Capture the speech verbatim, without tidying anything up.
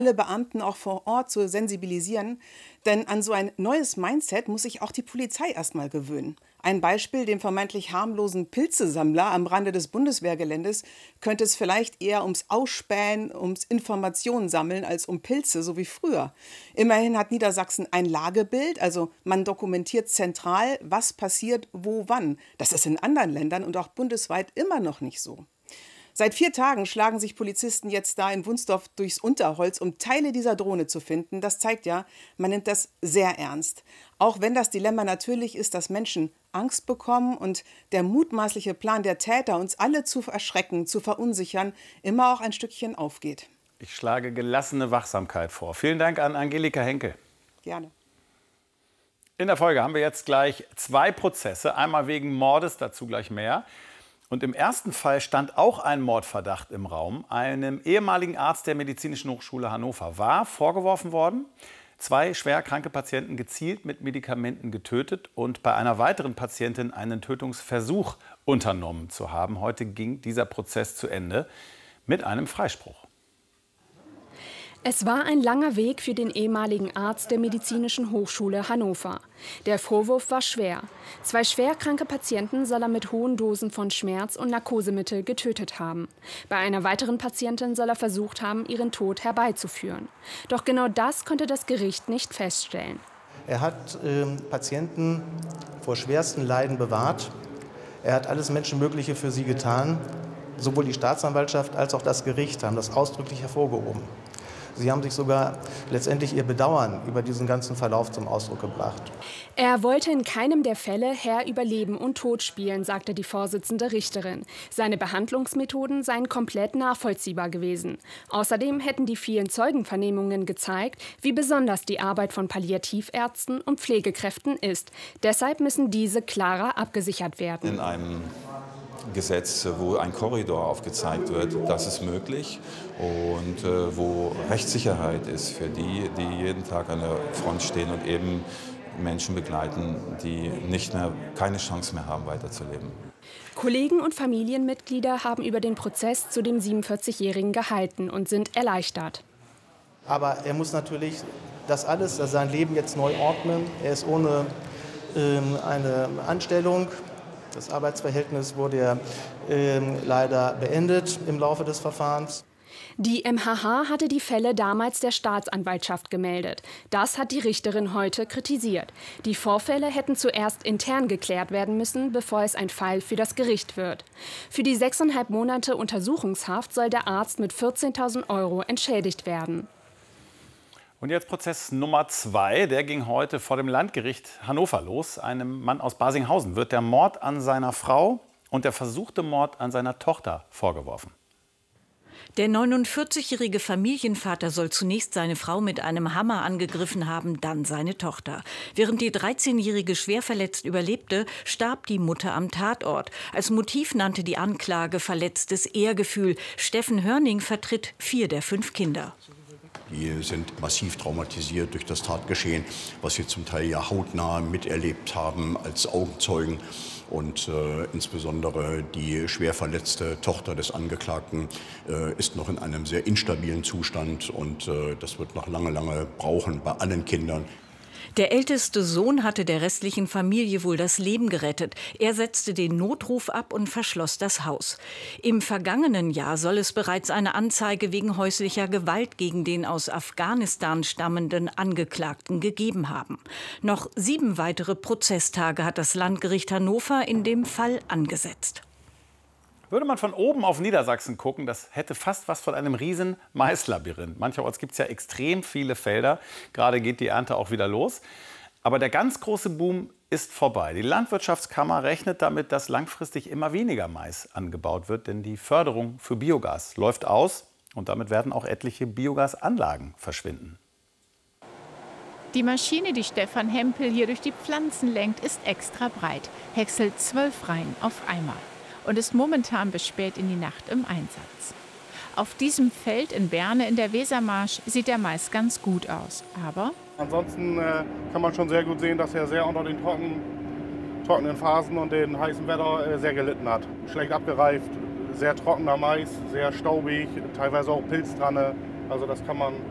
alle Beamten auch vor Ort zu sensibilisieren, denn an so ein neues Mindset muss sich auch die Polizei erstmal gewöhnen. Ein Beispiel: Dem vermeintlich harmlosen Pilzesammler am Rande des Bundeswehrgeländes könnte es vielleicht eher ums Ausspähen, ums Informationen sammeln als um Pilze, so wie früher. Immerhin hat Niedersachsen ein Lagebild, also man dokumentiert zentral, was passiert, wo, wann. Das ist in anderen Ländern und auch bundesweit immer noch nicht so. Seit vier Tagen schlagen sich Polizisten jetzt da in Wunsdorf durchs Unterholz, um Teile dieser Drohne zu finden. Das zeigt ja, man nimmt das sehr ernst. Auch wenn das Dilemma natürlich ist, dass Menschen Angst bekommen und der mutmaßliche Plan der Täter, uns alle zu erschrecken, zu verunsichern, immer auch ein Stückchen aufgeht. Ich schlage gelassene Wachsamkeit vor. Vielen Dank an Angelika Henkel. Gerne. In der Folge haben wir jetzt gleich zwei Prozesse. Einmal wegen Mordes, dazu gleich mehr. Und im ersten Fall stand auch ein Mordverdacht im Raum. Einem ehemaligen Arzt der Medizinischen Hochschule Hannover war vorgeworfen worden, zwei schwer kranke Patienten gezielt mit Medikamenten getötet und bei einer weiteren Patientin einen Tötungsversuch unternommen zu haben. Heute ging dieser Prozess zu Ende mit einem Freispruch. Es war ein langer Weg für den ehemaligen Arzt der Medizinischen Hochschule Hannover. Der Vorwurf war schwer. Zwei schwerkranke Patienten soll er mit hohen Dosen von Schmerz- und Narkosemittel getötet haben. Bei einer weiteren Patientin soll er versucht haben, ihren Tod herbeizuführen. Doch genau das konnte das Gericht nicht feststellen. Er hat äh, Patienten vor schwersten Leiden bewahrt. Er hat alles Menschenmögliche für sie getan. Sowohl die Staatsanwaltschaft als auch das Gericht haben das ausdrücklich hervorgehoben. Sie haben sich sogar letztendlich ihr Bedauern über diesen ganzen Verlauf zum Ausdruck gebracht. Er wollte in keinem der Fälle Herr über Leben und Tod spielen, sagte die Vorsitzende Richterin. Seine Behandlungsmethoden seien komplett nachvollziehbar gewesen. Außerdem hätten die vielen Zeugenvernehmungen gezeigt, wie besonders die Arbeit von Palliativärzten und Pflegekräften ist. Deshalb müssen diese klarer abgesichert werden. In einem Gesetz, wo ein Korridor aufgezeigt wird, das ist möglich und äh, wo Rechtssicherheit ist für die, die jeden Tag an der Front stehen und eben Menschen begleiten, die nicht mehr, keine Chance mehr haben, weiterzuleben. Kollegen und Familienmitglieder haben über den Prozess zu dem siebenundvierzigjährigen gehalten und sind erleichtert. Aber er muss natürlich das alles, also sein Leben jetzt neu ordnen. Er ist ohne ähm, eine Anstellung. Das Arbeitsverhältnis wurde ja äh, leider beendet im Laufe des Verfahrens. Die M H H hatte die Fälle damals der Staatsanwaltschaft gemeldet. Das hat die Richterin heute kritisiert. Die Vorfälle hätten zuerst intern geklärt werden müssen, bevor es ein Fall für das Gericht wird. Für die sechseinhalb Monate Untersuchungshaft soll der Arzt mit vierzehntausend Euro entschädigt werden. Und jetzt Prozess Nummer zwei. Der ging heute vor dem Landgericht Hannover los. Einem Mann aus Barsinghausen wird der Mord an seiner Frau und der versuchte Mord an seiner Tochter vorgeworfen. Der neunundvierzigjährige Familienvater soll zunächst seine Frau mit einem Hammer angegriffen haben, dann seine Tochter. Während die dreizehnjährige schwer verletzt überlebte, starb die Mutter am Tatort. Als Motiv nannte die Anklage verletztes Ehrgefühl. Steffen Hörning vertritt vier der fünf Kinder. Die sind massiv traumatisiert durch das Tatgeschehen, was sie zum Teil ja hautnah miterlebt haben als Augenzeugen. Und äh, insbesondere die schwer verletzte Tochter des Angeklagten äh, ist noch in einem sehr instabilen Zustand. Und äh, das wird noch lange, lange brauchen bei allen Kindern. Der älteste Sohn hatte der restlichen Familie wohl das Leben gerettet. Er setzte den Notruf ab und verschloss das Haus. Im vergangenen Jahr soll es bereits eine Anzeige wegen häuslicher Gewalt gegen den aus Afghanistan stammenden Angeklagten gegeben haben. Noch sieben weitere Prozesstage hat das Landgericht Hannover in dem Fall angesetzt. Würde man von oben auf Niedersachsen gucken, das hätte fast was von einem riesen Maislabyrinth. Mancherorts gibt es ja extrem viele Felder. Gerade geht die Ernte auch wieder los. Aber der ganz große Boom ist vorbei. Die Landwirtschaftskammer rechnet damit, dass langfristig immer weniger Mais angebaut wird. Denn die Förderung für Biogas läuft aus. Und damit werden auch etliche Biogasanlagen verschwinden. Die Maschine, die Stefan Hempel hier durch die Pflanzen lenkt, ist extra breit. Häckselt zwölf Reihen auf einmal. Und ist momentan bis spät in die Nacht im Einsatz. Auf diesem Feld in Berne in der Wesermarsch sieht der Mais ganz gut aus. Aber ansonsten äh, kann man schon sehr gut sehen, dass er sehr unter den trocken, trockenen Phasen und den heißen Wetter äh, sehr gelitten hat. Schlecht abgereift, sehr trockener Mais, sehr staubig, teilweise auch Pilz dran. Also das kann man